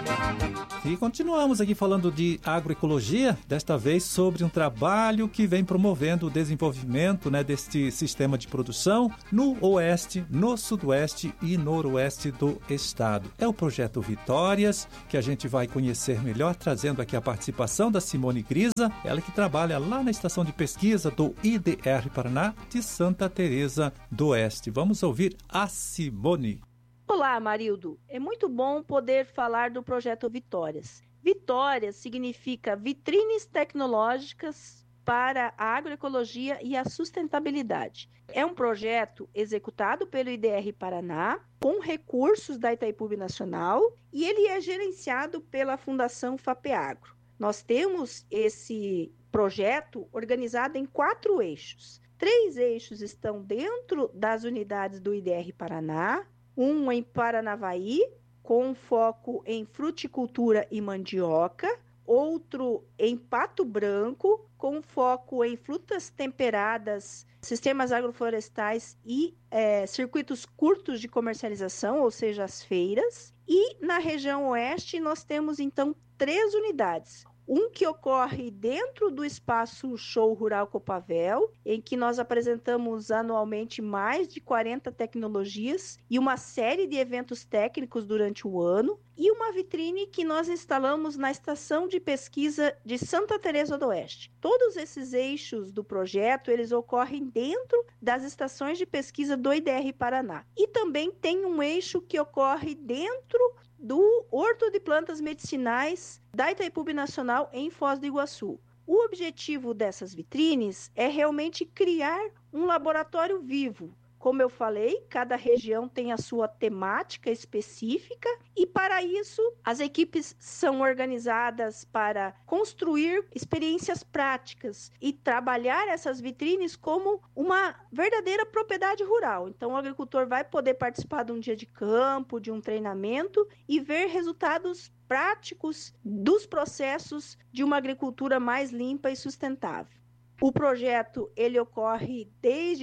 E continuamos aqui falando de agroecologia, desta vez sobre um trabalho que vem promovendo o desenvolvimento, deste sistema de produção no oeste, no sudoeste e noroeste do estado. É o projeto Vitórias, que a gente vai conhecer melhor, trazendo aqui a participação da Simone Grisa, ela que trabalha lá na estação de pesquisa do IDR Paraná de Santa Teresa do Oeste. Vamos ouvir a Simone. Olá, Marildo. É muito bom poder falar do projeto Vitórias. Vitórias significa vitrines tecnológicas para a agroecologia e a sustentabilidade. É um projeto executado pelo IDR Paraná, com recursos da Itaipu Nacional, e ele é gerenciado pela Fundação FAPEAGRO. Nós temos esse projeto organizado em 4 eixos. 3 eixos estão dentro das unidades do IDR Paraná, um em Paranavaí, com foco em fruticultura e mandioca, outro em Pato Branco, com foco em frutas temperadas, sistemas agroflorestais e circuitos curtos de comercialização, ou seja, as feiras. E na região oeste nós temos então 3 unidades. Um que ocorre dentro do espaço Show Rural Copavel, em que nós apresentamos anualmente mais de 40 tecnologias e uma série de eventos técnicos durante o ano, e uma vitrine que nós instalamos na estação de pesquisa de Santa Teresa do Oeste. Todos esses eixos do projeto, eles ocorrem dentro das estações de pesquisa do IDR Paraná. E também tem um eixo que ocorre dentro do Horto de Plantas Medicinais da Itaipu Nacional em Foz do Iguaçu. O objetivo dessas vitrines é realmente criar um laboratório vivo. Como eu falei, cada região tem a sua temática específica e, para isso, as equipes são organizadas para construir experiências práticas e trabalhar essas vitrines como uma verdadeira propriedade rural. Então, o agricultor vai poder participar de um dia de campo, de um treinamento e ver resultados práticos dos processos de uma agricultura mais limpa e sustentável. O projeto ele ocorre desde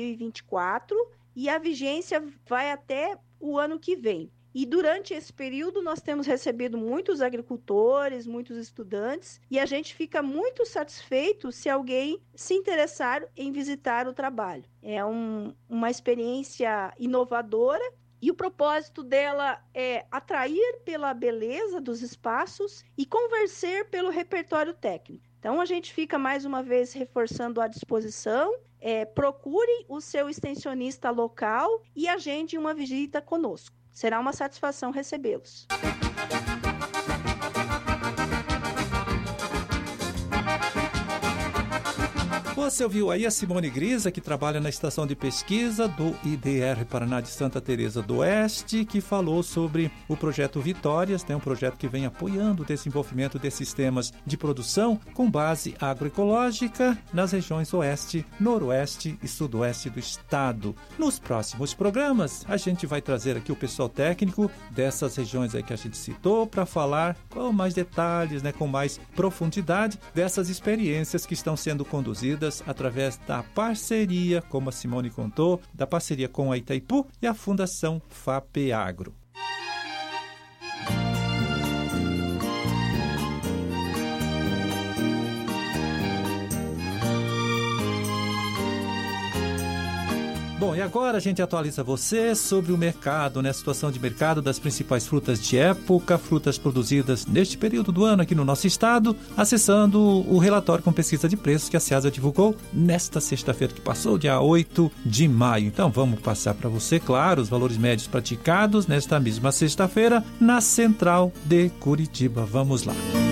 2024 e a vigência vai até o ano que vem. E durante esse período nós temos recebido muitos agricultores, muitos estudantes, e a gente fica muito satisfeito se alguém se interessar em visitar o trabalho. É uma experiência inovadora. E o propósito dela é atrair pela beleza dos espaços e convencer pelo repertório técnico. Então, a gente fica mais uma vez reforçando a disposição, procure o seu extensionista local e agende uma visita conosco. Será uma satisfação recebê-los. Você ouviu aí a Simone Grisa, que trabalha na estação de pesquisa do IDR Paraná de Santa Teresa do Oeste, que falou sobre o projeto Vitórias, um projeto que vem apoiando o desenvolvimento de sistemas de produção com base agroecológica nas regiões oeste, noroeste e sudoeste do estado. Nos próximos programas, a gente vai trazer aqui o pessoal técnico dessas regiões aí que a gente citou para falar com mais detalhes, com mais profundidade dessas experiências que estão sendo conduzidas através da parceria, como a Simone contou, da parceria com a Itaipu e a Fundação FAPEAGRO. Bom, e agora a gente atualiza você sobre o mercado, a situação de mercado das principais frutas de época, frutas produzidas neste período do ano aqui no nosso estado, acessando o relatório com pesquisa de preços que a Ceasa divulgou nesta sexta-feira que passou, dia 8 de maio. Então vamos passar para você, claro, os valores médios praticados nesta mesma sexta-feira na Central de Curitiba. Vamos lá.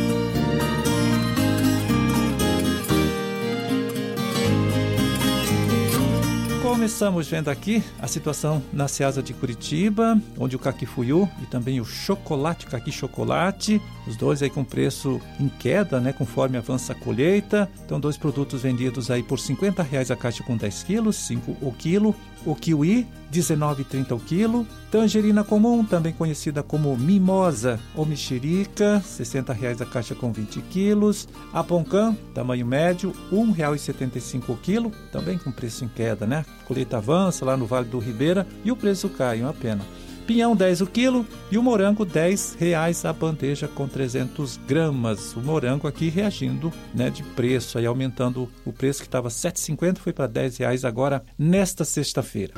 Começamos vendo aqui a situação na Ceasa de Curitiba, onde o caquifuiu e também o chocolate, caqui chocolate, os dois aí com preço em queda, conforme avança a colheita. Então, 2 produtos vendidos aí por R$50 a caixa com 10 quilos, 5 o quilo. O kiwi, R$19,30 o quilo. Tangerina comum, também conhecida como mimosa ou mexerica, R$60 a caixa com 20 quilos. A poncã, tamanho médio, R$1,75 o quilo, também com preço em queda, A colheita avança lá no Vale do Ribeira e o preço cai, uma pena. Pinhão 10 o quilo e o morango R$10 a bandeja com 300 gramas. O morango aqui reagindo, né, de preço, aí aumentando o preço que estava R$ 7,50, foi para R$10 agora nesta sexta-feira.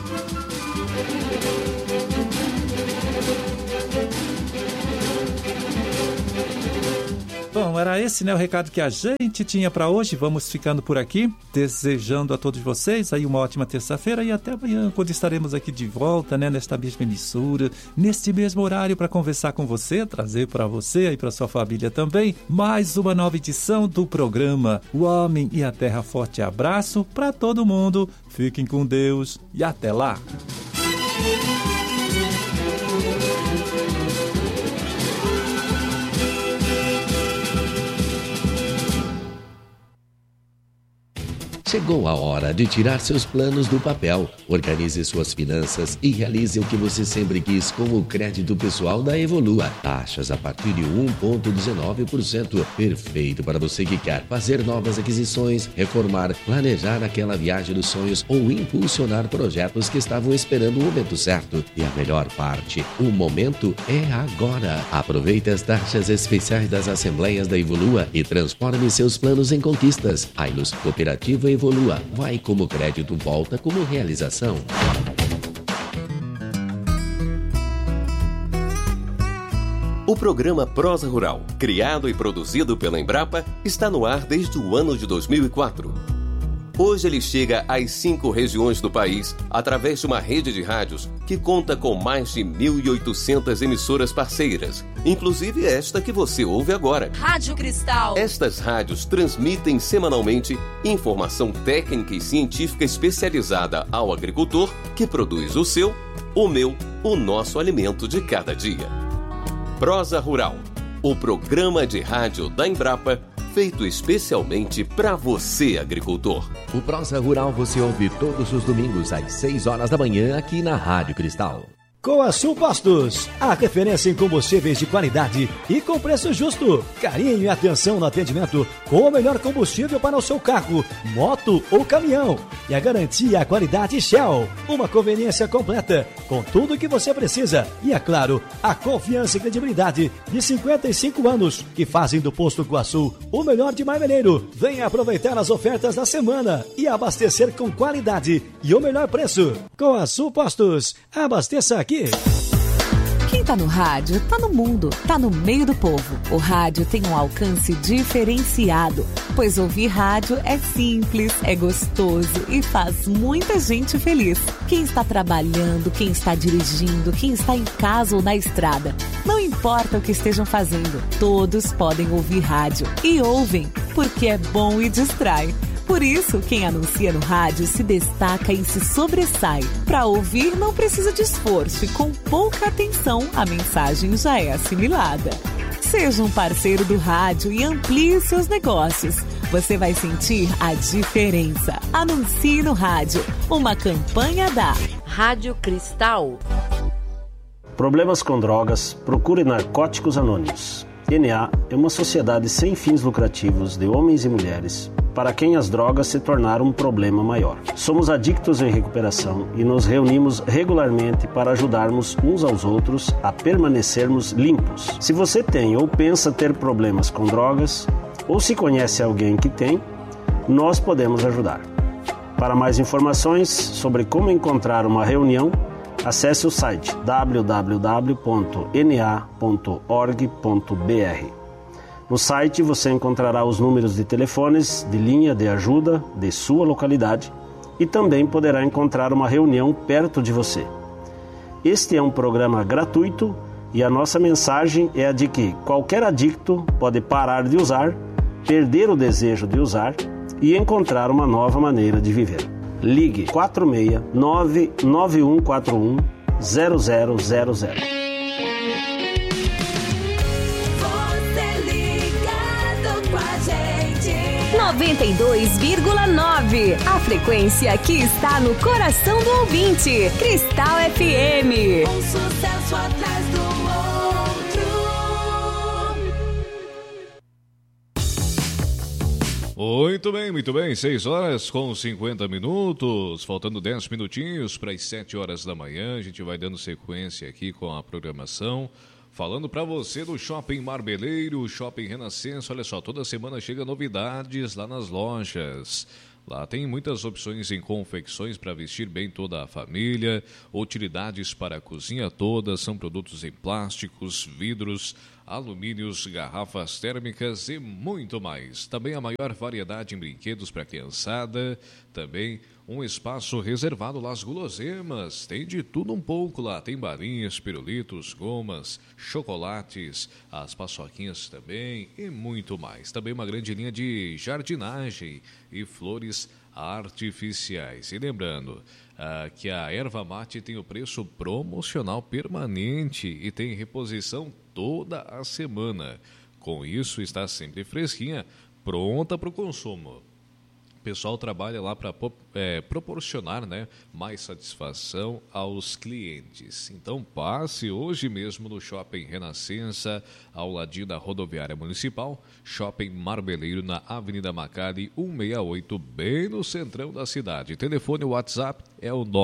Bom, era esse, né, o recado que a gente tinha para hoje. Vamos ficando por aqui, desejando a todos vocês aí uma ótima terça-feira e até amanhã, quando estaremos aqui de volta, né, nesta mesma emissora, neste mesmo horário, para conversar com você, trazer para você e para sua família também mais uma nova edição do programa O Homem e a Terra. Forte abraço para todo mundo, fiquem com Deus e até lá. Chegou a hora de tirar seus planos do papel. Organize suas finanças e realize o que você sempre quis com o crédito pessoal da Evolua. Taxas a partir de 1,19%. Perfeito para você que quer fazer novas aquisições, reformar, planejar aquela viagem dos sonhos ou impulsionar projetos que estavam esperando o momento certo. E a melhor parte, o momento é agora. Aproveite as taxas especiais das assembleias da Evolua e transforme seus planos em conquistas. A Ilus Cooperativa Evolua. Vai como crédito, volta como realização. O programa Prosa Rural, criado e produzido pela Embrapa, está no ar desde o ano de 2004. Hoje ele chega às 5 regiões do país através de uma rede de rádios que conta com mais de 1.800 emissoras parceiras, inclusive esta que você ouve agora. Rádio Cristal. Estas rádios transmitem semanalmente informação técnica e científica especializada ao agricultor que produz o seu, o meu, o nosso alimento de cada dia. Prosa Rural, o programa de rádio da Embrapa, feito especialmente para você, agricultor. O Prosa Rural você ouve todos os domingos às 6 horas da manhã aqui na Rádio Cristal. Coasul Postos, a referência em combustíveis de qualidade e com preço justo. Carinho e atenção no atendimento com o melhor combustível para o seu carro, moto ou caminhão. E a garantia e a qualidade Shell. Uma conveniência completa com tudo o que você precisa. E é claro, a confiança e credibilidade de 55 anos que fazem do Posto Coasul o melhor de Marmeleiro. Venha aproveitar as ofertas da semana e abastecer com qualidade e o melhor preço. Coasul Postos, abasteça aqui. Quem tá no rádio, tá no mundo, tá no meio do povo. O rádio tem um alcance diferenciado, pois ouvir rádio é simples, é gostoso e faz muita gente feliz. Quem está trabalhando, quem está dirigindo, quem está em casa ou na estrada, não importa o que estejam fazendo, todos podem ouvir rádio e ouvem, porque é bom e distrai. Por isso, quem anuncia no rádio se destaca e se sobressai. Para ouvir, não precisa de esforço e com pouca atenção, a mensagem já é assimilada. Seja um parceiro do rádio e amplie seus negócios. Você vai sentir a diferença. Anuncie no rádio. Uma campanha da Rádio Cristal. Problemas com drogas? Procure Narcóticos Anônimos. NA é uma sociedade sem fins lucrativos de homens e mulheres para quem as drogas se tornaram um problema maior. Somos adictos em recuperação e nos reunimos regularmente para ajudarmos uns aos outros a permanecermos limpos. Se você tem ou pensa ter problemas com drogas, ou se conhece alguém que tem, nós podemos ajudar. Para mais informações sobre como encontrar uma reunião, acesse o site www.na.org.br. No site você encontrará os números de telefones de linha de ajuda de sua localidade e também poderá encontrar uma reunião perto de você. Este é um programa gratuito e a nossa mensagem é a de que qualquer adicto pode parar de usar, perder o desejo de usar e encontrar uma nova maneira de viver. Ligue 469-9141-0000. 92,9. A frequência que está no coração do ouvinte. Cristal FM. Um sucesso atrás do outro. Muito bem, 6 horas com 50 minutos, faltando 10 minutinhos para as 7 horas da manhã, a gente vai dando sequência aqui com a programação, falando para você do Shopping Marmeleiro, Shopping Renascença. Olha só, toda semana chega novidades lá nas lojas. Lá tem muitas opções em confecções para vestir bem toda a família, utilidades para a cozinha toda, são produtos em plásticos, vidros, alumínios, garrafas térmicas e muito mais. Também a maior variedade em brinquedos para a criançada, também um espaço reservado lá às guloseimas, tem de tudo um pouco lá, tem balinhas, pirulitos, gomas, chocolates, as paçoquinhas também e muito mais. Também uma grande linha de jardinagem e flores artificiais. E lembrando que a erva mate tem o preço promocional permanente e tem reposição toda a semana. Com isso, está sempre fresquinha, pronta para o consumo. O pessoal trabalha lá para proporcionar, né, mais satisfação aos clientes. Então passe hoje mesmo no Shopping Renascença, ao ladinho da Rodoviária Municipal, Shopping Marmeleiro, na Avenida Macari 168, bem no centrão da cidade. Telefone WhatsApp é o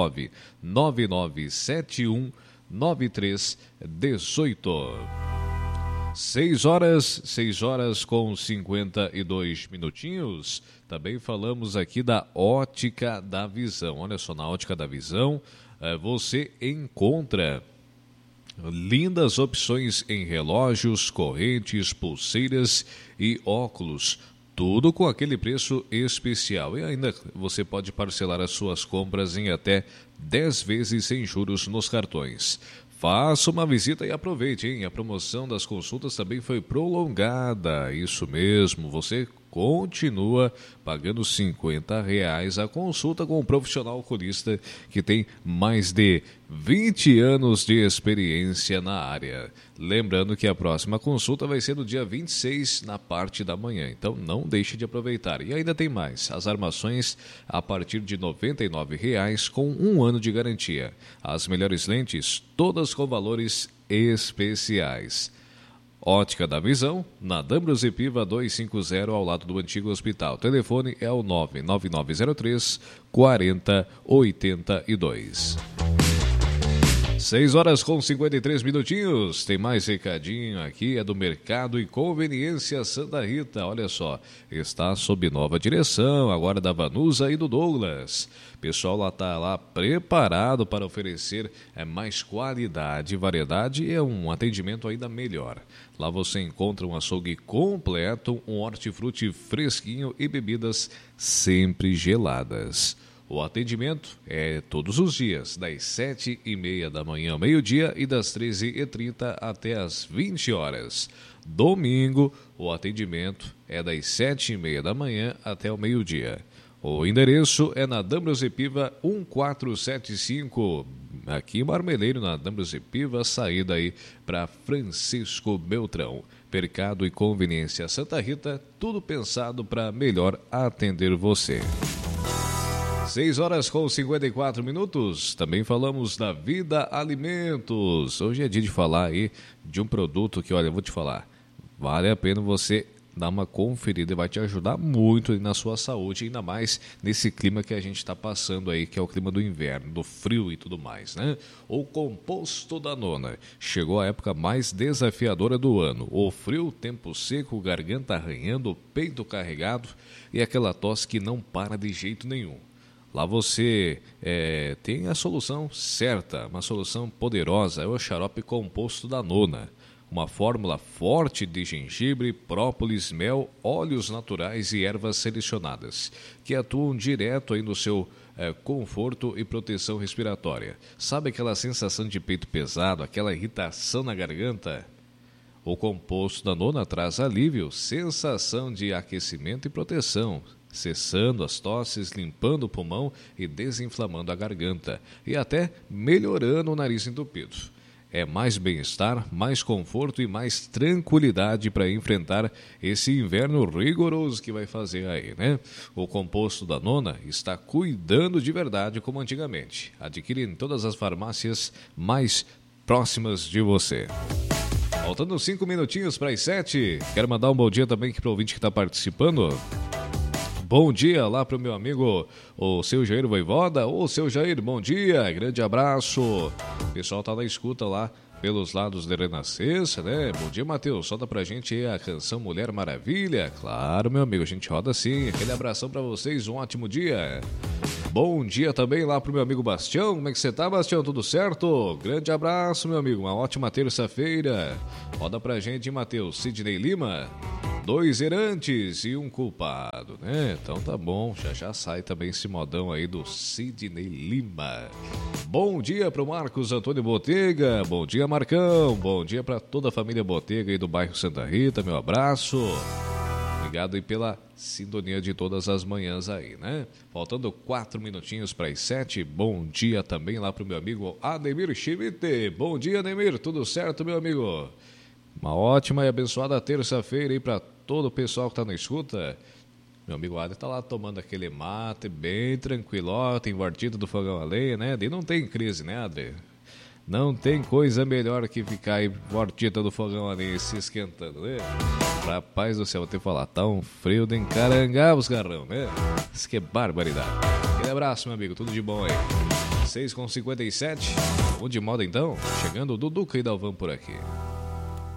999719318. 6 horas com 52 minutinhos. Também falamos aqui da Ótica da Visão. Olha só, na Ótica da Visão você encontra lindas opções em relógios, correntes, pulseiras e óculos. Tudo com aquele preço especial. E ainda você pode parcelar as suas compras em até 10 vezes sem juros nos cartões. Faça uma visita e aproveite, hein? A promoção das consultas também foi prolongada. Isso mesmo, você continua pagando R$50 a consulta com um profissional oculista que tem mais de 20 anos de experiência na área. Lembrando que a próxima consulta vai ser no dia 26, na parte da manhã. Então não deixe de aproveitar. E ainda tem mais. As armações a partir de R$ 99,00 com 1 ano de garantia. As melhores lentes, todas com valores especiais. Ótica da Visão, na D'Ambrosio Piva 250, ao lado do antigo hospital. O telefone é o 99903-4082. 6 horas com 53 minutinhos. Tem mais recadinho aqui, é do Mercado e Conveniência Santa Rita. Olha só, está sob nova direção, agora da Vanusa e do Douglas. O pessoal lá está lá preparado para oferecer mais qualidade, variedade e um atendimento ainda melhor. Lá você encontra um açougue completo, um hortifruti fresquinho e bebidas sempre geladas. O atendimento é todos os dias, das 7h30 da manhã ao meio-dia e das 13h30 até as 20 horas. Domingo, o atendimento é das 7h30 da manhã até o meio-dia. O endereço é na D'Ambrosio Piva 1475, aqui em Marmeleiro, na D'Ambrosio Piva, saída aí para Francisco Beltrão. Mercado e Conveniência Santa Rita, tudo pensado para melhor atender você. 6 horas com 54 minutos, também falamos da Vida Alimentos. Hoje é dia de falar aí de um produto que, olha, eu vou te falar, vale a pena você dar uma conferida e vai te ajudar muito na sua saúde, ainda mais nesse clima que a gente está passando aí, que é o clima do inverno, do frio e tudo mais, né? O composto Danona. Chegou a época mais desafiadora do ano. O frio, tempo seco, garganta arranhando, peito carregado e aquela tosse que não para de jeito nenhum. Lá você tem a solução certa, uma solução poderosa, é o xarope composto Danona. Uma fórmula forte de gengibre, própolis, mel, óleos naturais e ervas selecionadas, que atuam direto aí no seu conforto e proteção respiratória. Sabe aquela sensação de peito pesado, aquela irritação na garganta? O composto Danona traz alívio, sensação de aquecimento e proteção, cessando as tosses, limpando o pulmão e desinflamando a garganta, e até melhorando o nariz entupido. É mais bem-estar, mais conforto e mais tranquilidade para enfrentar esse inverno rigoroso que vai fazer aí, né? O composto Danona está cuidando de verdade como antigamente. Adquire em todas as farmácias mais próximas de você. Faltando 5 minutinhos para as 7. Quero mandar um bom dia também aqui para o ouvinte que está participando. Bom dia lá pro meu amigo, o seu Jair Voivoda. Ô, seu Jair, bom dia, grande abraço. O pessoal tá na escuta lá pelos lados de Renascença, né? Bom dia, Matheus. Solta pra gente aí a canção Mulher Maravilha. Claro, meu amigo, a gente roda sim. Aquele abração pra vocês, um ótimo dia. Bom dia também lá pro meu amigo Bastião. Como é que você tá, Bastião? Tudo certo? Grande abraço, meu amigo. Uma ótima terça-feira. Roda pra gente, Matheus. Sidney Lima. 2 errantes e um culpado, né? Então tá bom, já sai também esse modão aí do Sidney Lima. Bom dia pro Marcos Antônio Botega, bom dia Marcão, bom dia pra toda a família Botega aí do bairro Santa Rita, meu abraço. Obrigado aí pela sintonia de todas as manhãs aí, né? Faltando 4 minutinhos para as 7, bom dia também lá pro meu amigo Ademir Schmidt. Bom dia, Ademir, tudo certo, meu amigo? Uma ótima e abençoada terça-feira aí para todo o pessoal que tá na escuta. Meu amigo Adri tá lá tomando aquele mate bem tranquilo, ó, tem invertido do fogão a lenha, né? E não tem crise, né, Adri? Não tem coisa melhor que ficar aí vortita do fogão a lenha se esquentando, né? Rapaz do céu, vou te falar, tá um frio de encarangar os garrão, né? Isso que é barbaridade. Aquele abraço, meu amigo, tudo de bom aí. 6h57, vamos de moda então? Chegando o Duduca e Dalvan por aqui.